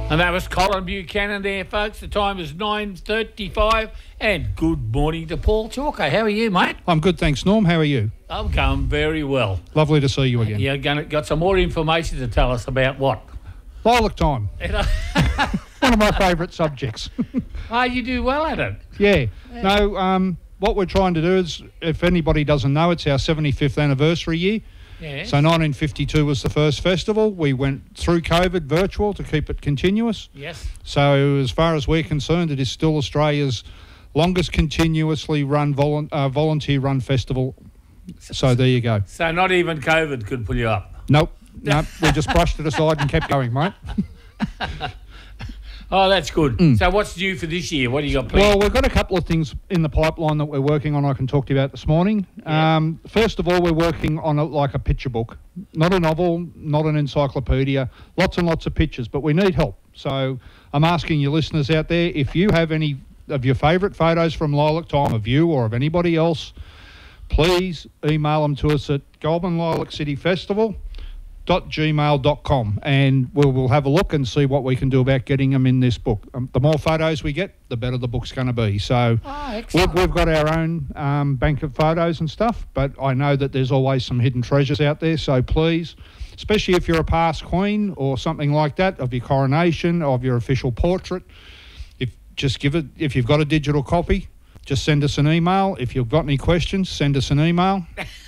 And that was Colin Buchanan there, folks. The time is 9:35. And good morning to Paul Chalker. How are you, mate? I'm good, thanks, Norm. How are you? I'm going very well. Lovely to see you again. You're got some more information to tell us about what? Lilac time. One of my favourite subjects. Oh, you do well at it. Yeah. No, what we're trying to do is, if anybody doesn't know, it's our 75th anniversary year. Yes. So 1952 was the first festival. We went through COVID virtual to keep it continuous. Yes. So as far as we're concerned, it is still Australia's longest continuously run volunteer-run festival. So there you go. So not even COVID could pull you up? Nope. We just brushed it aside and kept going, mate. Oh, that's good. So what's due for this year? What do you got planned? Well, we've got a couple of things in the pipeline that we're working on I can talk to you about this morning. Yeah. First of all, we're working on like a picture book. Not a novel, not an encyclopedia, lots and lots of pictures, but we need help. So I'm asking you listeners out there, if you have any of your favourite photos from Lilac Time of you or of anybody else, please email them to us at goulburn-lilac-city-festival.gmail.com and we'll have a look and see what we can do about getting them in this book. The more photos we get, the better the book's going to be. So we've got our own bank of photos and stuff, but I know that there's always some hidden treasures out there. So please, especially if you're a past queen or something like that, of your coronation, of your official portrait, if you've got a digital copy, just send us an email. If you've got any questions, send us an email.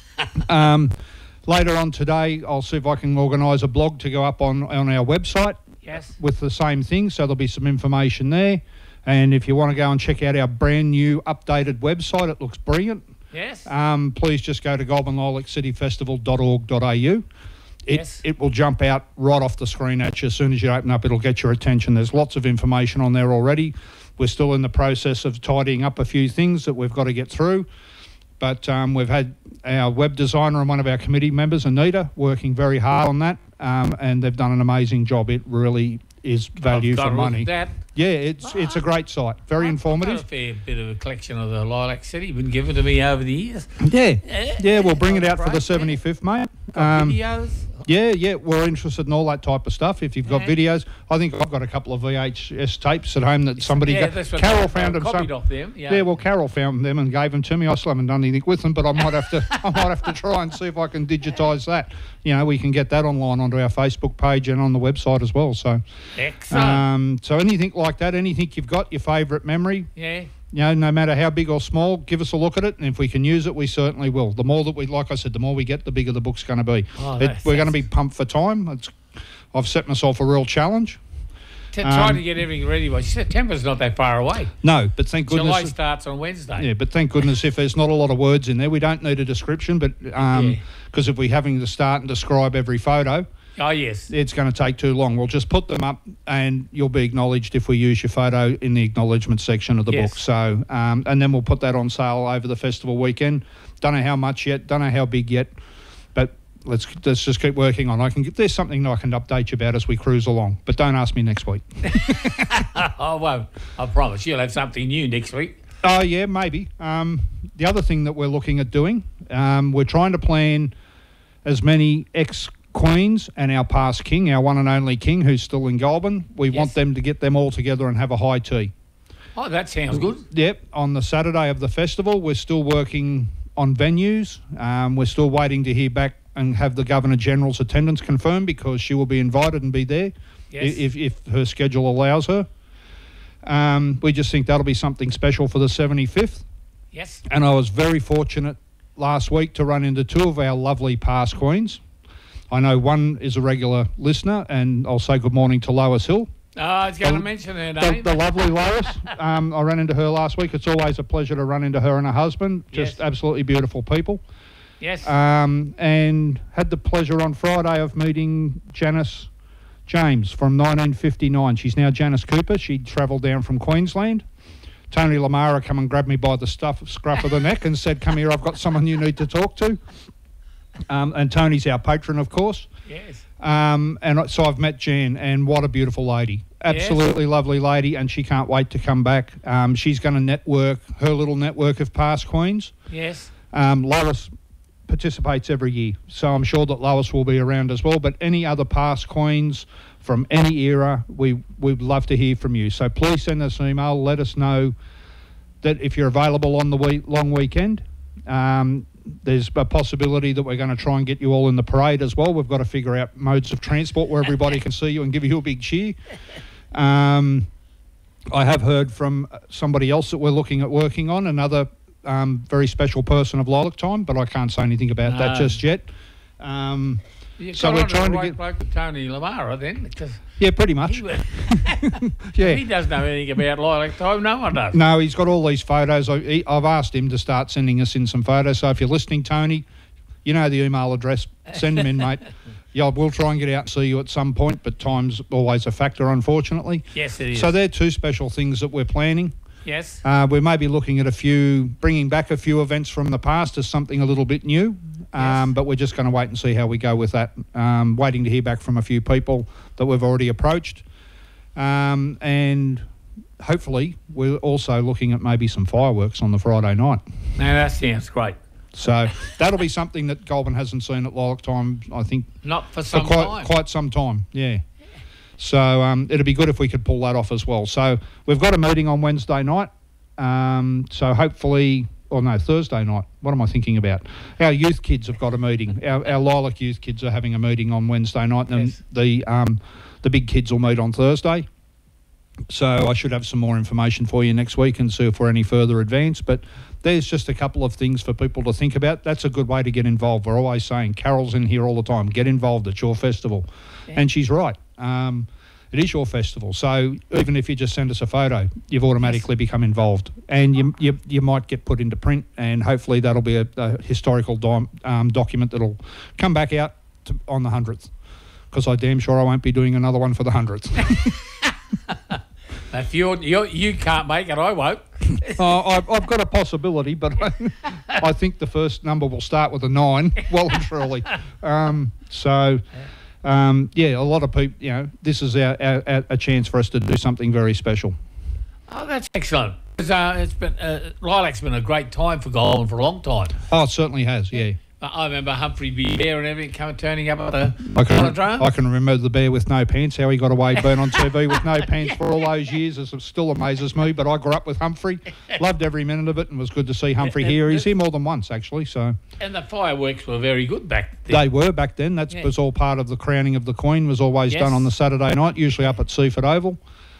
Later on today, I'll see if I can organise a blog to go up on our website. Yes. With the same thing, so there'll be some information there. And if you want to go and check out our brand new updated website, it looks brilliant. Yes. Please just go to goulburn-lilac-city-festival.org.au. Yes. It will jump out right off the screen at you. As soon as you open up, it'll get your attention. There's lots of information on there already. We're still in the process of tidying up a few things that we've got to get through. But we've had our web designer and one of our committee members, Anita, working very hard on that, and they've done an amazing job. It really is value for money. Yeah, it's a great site, very informative. I've got a fair bit of a collection of the Lilac City, been given to me over the years. Yeah, we'll bring it out for the 75th, mate. Videos. Yeah, we're interested in all that type of stuff. If you've got videos, I think I've got a couple of VHS tapes at home that somebody Carol found them. Copied off them. Well, Carol found them and gave them to me. I still haven't done anything with them, but I might have to try and see if I can digitise that. You know, we can get that online onto our Facebook page and on the website as well. So, excellent. So anything like that, anything you've got, your favourite memory. Yeah. You know, no matter how big or small, give us a look at it, and if we can use it, we certainly will. The more that like I said, the more we get, the bigger the book's going to be. We're going to be pumped for time. I've set myself a real challenge. Try to get everything ready. Well, September's not that far away. No, but thank goodness. July starts on Wednesday. Yeah, but thank goodness if there's not a lot of words in there, we don't need a description, but because if we're having to start and describe every photo, oh, yes, it's going to take too long. We'll just put them up and you'll be acknowledged if we use your photo in the acknowledgement section of the book. So, and then we'll put that on sale over the festival weekend. Don't know how much yet, don't know how big yet, but let's just keep working on. There's something I can update you about as we cruise along, but don't ask me next week. I won't. I promise you'll have something new next week. Oh, yeah, maybe. The other thing that we're looking at doing, we're trying to plan as many Queens and our past king, our one and only king who's still in Goulburn. We want them to get them all together and have a high tea. Oh, that sounds good. Yep, on the Saturday of the festival. We're still working on venues. We're still waiting to hear back and have the Governor-General's attendance confirmed because she will be invited and be there if her schedule allows her. We just think that'll be something special for the 75th. Yes. And I was very fortunate last week to run into two of our lovely past queens. I know one is a regular listener, and I'll say good morning to Lois Hill. Oh, I was going to mention her name. The lovely Lois. I ran into her last week. It's always a pleasure to run into her and her husband. Just absolutely beautiful people. Yes. And had the pleasure on Friday of meeting Janice James from 1959. She's now Janice Cooper. She travelled down from Queensland. Tony Lamara come and grabbed me by the scruff of the neck and said, "Come here, I've got someone you need to talk to." And Tony's our patron, of course. Yes. And so I've met Jan, and what a beautiful lady. Absolutely lovely lady, and she can't wait to come back. She's going to network, her little network of past queens. Yes. Lois participates every year, so I'm sure that Lois will be around as well. But any other past queens, from any era. We'd love to hear from you. So please send us an email. Let us know that if you're available on the long weekend. There's a possibility that we're going to try and get you all in the parade as well. We've got to figure out modes of transport where everybody can see you and give you a big cheer. I have heard from somebody else that we're looking at working on, another very special person of Lilac Time, but I can't say anything about that just yet. So we're trying to get bloke with Tony Lamara then. Yeah, pretty much. Yeah, he doesn't know anything about Lilac Time. No one does. No, he's got all these photos. I've asked him to start sending us in some photos. So if you're listening, Tony, you know the email address. Send them in, mate. Yeah, we'll try and get out and see you at some point, but time's always a factor, unfortunately. Yes, it is. So they're two special things that we're planning. Yes. We may be looking at bringing back a few events from the past as something a little bit new. But we're just going to wait and see how we go with that. Waiting to hear back from a few people that we've already approached. And hopefully we're also looking at maybe some fireworks on the Friday night. Now that sounds great. So that'll be something that Goulburn hasn't seen at Lilac Time, I think. Not for some time. Quite some time, yeah. So it'd be good if we could pull that off as well. So we've got a meeting on Wednesday night. So hopefully... or no, Thursday night. What am I thinking about? Our youth kids have got a meeting. Our Lilac youth kids are having a meeting on Wednesday night, and the big kids will meet on Thursday. So I should have some more information for you next week and see if we're any further advanced. But there's just a couple of things for people to think about. That's a good way to get involved. We're always saying, Carol's in here all the time, get involved, it's your festival. Yeah. And she's right. It is your festival, so even if you just send us a photo, you've automatically become involved, and you might get put into print, and hopefully that'll be a historical document that'll come back out on the 100th, because I damn sure I won't be doing another one for the 100th. If you can't make it, I won't. I've got a possibility, but I think the first number will start with a 9, well and truly. A lot of people, this is a chance for us to do something very special. Oh, that's excellent. It's been Lilac's been a great time for Goulburn for a long time. Oh, it certainly has, yeah. I remember Humphrey Bear and everything turning up at the velodrome. I can remember the bear with no pants, how he got away burnt on TV with no pants for all those years. It still amazes me, but I grew up with Humphrey, loved every minute of it, and was good to see Humphrey here. He's here more than once, actually. So. And the fireworks were very good back then. They were back then. That was all part of the crowning of the Queen, was always done on the Saturday night, usually up at Seaford Oval.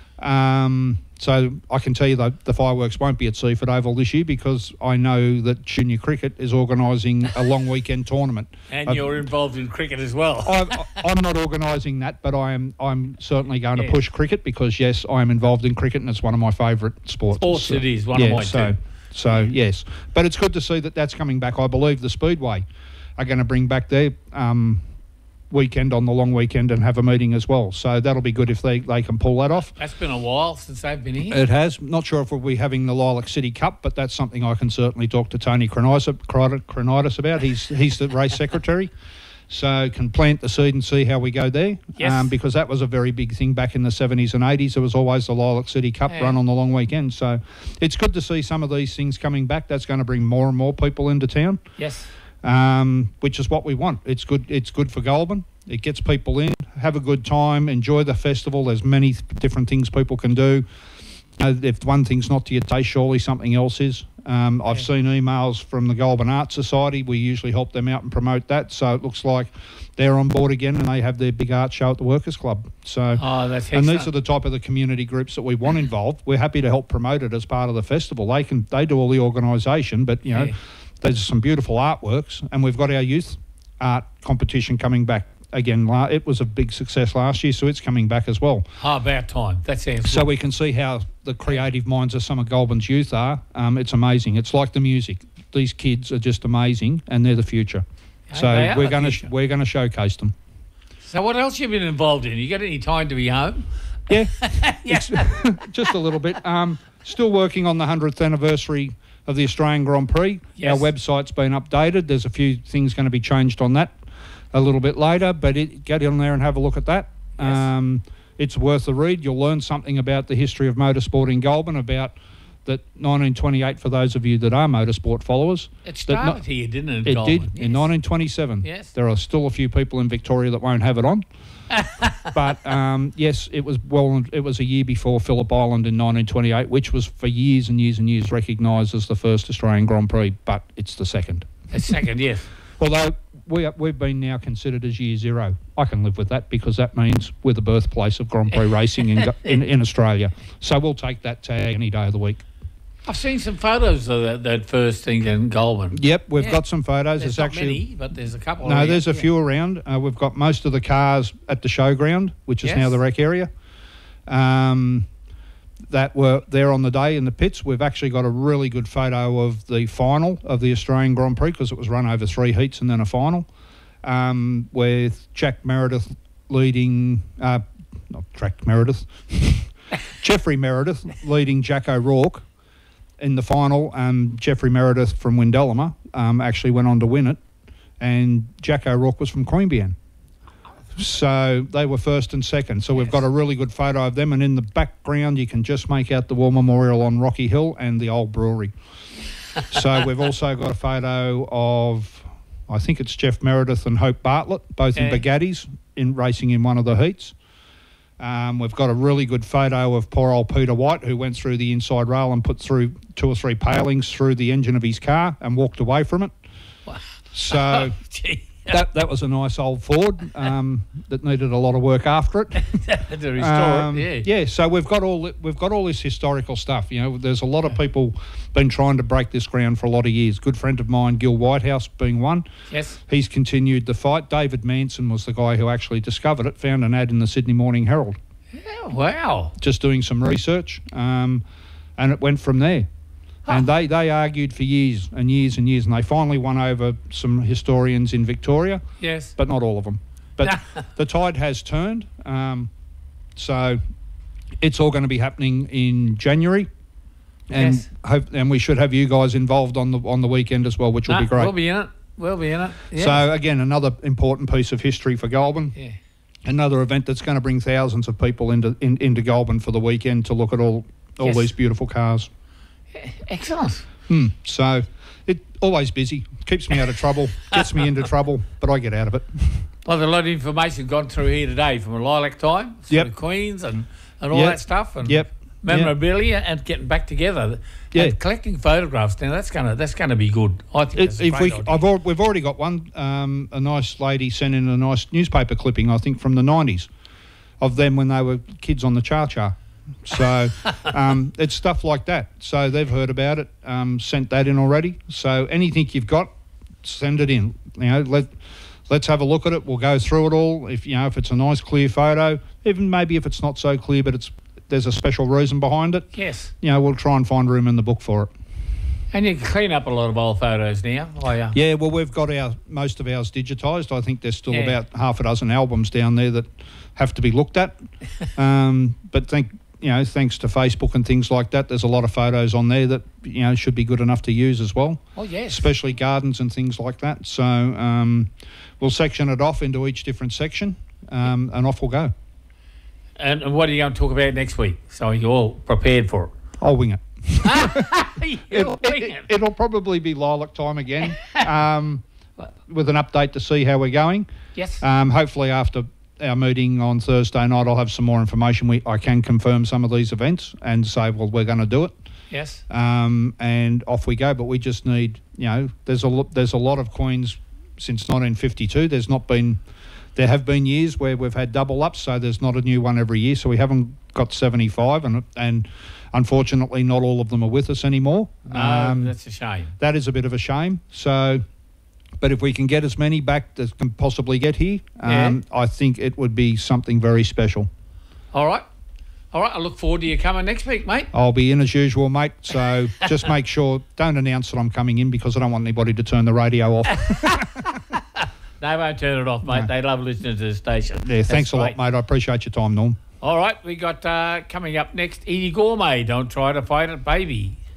So I can tell you that the fireworks won't be at Seaford Oval this year, because I know that junior cricket is organising a long weekend tournament. And you're involved in cricket as well. I'm not organising that, but I'm certainly going to push cricket, because yes, I am involved in cricket, and it's one of my favourite sports. It is one of mine too. So yes, but it's good to see that that's coming back. I believe the Speedway are going to bring back their weekend on the long weekend and have a meeting as well. So that'll be good if they can pull that off. That's been a while since they've been here. It has. Not sure if we'll be having the Lilac City Cup, but that's something I can certainly talk to Tony Cronitis about. He's the race secretary. So can plant the seed and see how we go there. Yes. Because that was a very big thing back in the 70s and 80s. There was always the Lilac City Cup run on the long weekend. So it's good to see some of these things coming back. That's going to bring more and more people into town. Yes. Which is what we want. It's good for Goulburn. It gets people in, have a good time, enjoy the festival. There's many different things people can do. If one thing's not to your taste, surely something else is. I've seen emails from the Goulburn Arts Society. We usually help them out and promote that. So it looks like they're on board again, and they have their big art show at the Workers' Club. So, that's excellent. And these are the type of the community groups that we want involved. We're happy to help promote it as part of the festival. They do all the organisation, but there's some beautiful artworks, and we've got our youth art competition coming back again. It was a big success last year, so it's coming back as well. About time. That sounds so good. We can see how the creative minds of some of Goulburn's youth are. It's amazing. It's like the music. These kids are just amazing, and they're the future. So we're going to showcase them. So what else have you been involved in? You got any time to be home? Yeah, just a little bit. Still working on the 100th anniversary of the Australian Grand Prix. Yes. Our website's been updated. There's a few things going to be changed on that a little bit later, but get in there and have a look at that. Yes. It's worth a read. You'll learn something about the history of motorsport in Goulburn, about that 1928, for those of you that are motorsport followers... It started here, didn't it? It Goulburn? did, Yes. in 1927. Yes. There are still a few people in Victoria that won't have it on. But, yes, it was a year before Phillip Island in 1928, which was for years and years and years recognised as the first Australian Grand Prix, but it's the second. The second, yes. Although we've been now considered as year zero. I can live with that because that means we're the birthplace of Grand Prix racing in Australia. So we'll take that tag any day of the week. I've seen some photos of that first thing in Goulburn. Yep, we've got some photos. There's not many, but there's a couple. No, around. there's a few around. We've got most of the cars at the showground, which is now the rec area. That were there on the day in the pits. We've actually got a really good photo of the final of the Australian Grand Prix because it was run over 3 heats and then a final, with Jack Meredith leading, not Jack Meredith, Jeffrey Meredith leading Jack O'Rourke in the final. Jeffrey Meredith from Windellama actually went on to win it, and Jack O'Rourke was from Queanbeyan. So they were first and second. So we've got a really good photo of them. And in the background, you can just make out the War Memorial on Rocky Hill and the old brewery. So we've also got a photo of, I think it's Jeff Meredith and Hope Bartlett, both in Bugattis, racing in one of the heats. We've got a really good photo of poor old Peter White, who went through the inside rail and put through 2 or 3 palings through the engine of his car and walked away from it. Wow. So... That was a nice old Ford that needed a lot of work after it. To restore it, yeah. So we've got all this historical stuff. You know, there's a lot of people been trying to break this ground for a lot of years. Good friend of mine, Gil Whitehouse, being one. Yes. He's continued the fight. David Manson was the guy who actually discovered it. Found an ad in the Sydney Morning Herald. Yeah, wow. Just doing some research, and it went from there. And they argued for years and years and years, and they finally won over some historians in Victoria. Yes. But not all of them. But the tide has turned. So it's all going to be happening in January. And and we should have you guys involved on the weekend as well, which will be great. We'll be in it. Yeah. So, again, another important piece of history for Goulburn. Yeah. Another event that's going to bring thousands of people into Goulburn for the weekend to look at all these beautiful cars. Excellent. So it always busy, keeps me out of trouble, gets me into trouble, but I get out of it. Well, there's a lot of information gone through here today from a lilac time, the Queens and all that stuff, and memorabilia and getting back together. And collecting photographs now, that's gonna be good. I think that's a great idea. We've already got one. A nice lady sent in a nice newspaper clipping, I think from the 90s, of them when they were kids on the Char. So it's stuff like that. So they've heard about it, sent that in already. So anything you've got, send it in. You know, let's have a look at it. We'll go through it all. If it's a nice clear photo, even maybe if it's not so clear, but there's a special reason behind it. Yes. We'll try and find room in the book for it. And you can clean up a lot of old photos now. Yeah, well, we've got most of ours digitised. I think there's still about half a dozen albums down there that have to be looked at. But thanks to Facebook and things like that, there's a lot of photos on there that should be good enough to use as well. Oh yes, especially gardens and things like that. So we'll section it off into each different section, and off we'll go. And what are you going to talk about next week? So you're all prepared for it. I'll wing it. Wing it. It'll probably be lilac time again, with an update to see how we're going. Yes. Hopefully after our meeting on Thursday night, I'll have some more information. I can confirm some of these events and say, well, we're going to do it. Yes. And off we go. But we just need, there's a lot of Queens since 1952. There have been years where we've had double ups, so there's not a new one every year. So we haven't got 75, and unfortunately, not all of them are with us anymore. No, that's a shame. That is a bit of a shame. So. But if we can get as many back as can possibly get here, I think it would be something very special. All right. I look forward to you coming next week, mate. I'll be in as usual, mate. So just make sure, don't announce that I'm coming in because I don't want anybody to turn the radio off. They won't turn it off, mate. No. They love listening to the station. Yeah, thanks a lot, mate. I appreciate your time, Norm. All right, we got coming up next, Edie Gourmet. Don't try to fight it, baby.